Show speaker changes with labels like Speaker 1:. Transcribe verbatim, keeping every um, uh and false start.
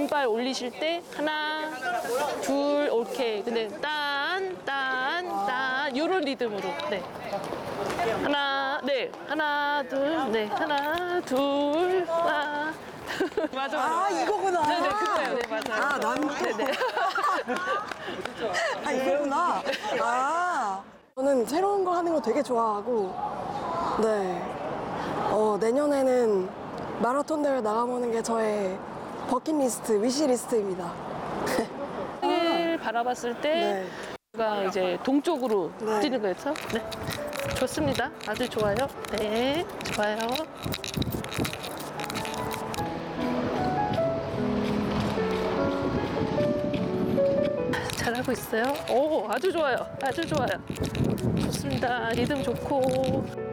Speaker 1: 왼발 올리실 때 하나, 둘, 오케이. 근데 딴, 딴, 딴 요런 리듬으로. 네. 하나, 네. 하나, 둘, 네. 하나, 둘, 하나. 맞아, 맞아.
Speaker 2: 아, 이거구나.
Speaker 1: 네네, 그거예요. 네, 맞아요.
Speaker 2: 아, 난.
Speaker 1: 네네.
Speaker 2: 아, 이거구나. 아. 저는 새로운 거 하는 거 되게 좋아하고, 네. 어, 내년에는 마라톤 대회 나가보는 게 저의 버킷리스트, 위시리스트입니다.
Speaker 1: 을 바라봤을 때,
Speaker 2: 네.
Speaker 1: 가 이제 동쪽으로
Speaker 2: 네.
Speaker 1: 뛰는 거였죠? 네. 좋습니다. 아주 좋아요. 네. 좋아요. 잘하고 있어요. 오, 아주 좋아요. 아주 좋아요. 좋습니다. 리듬 좋고.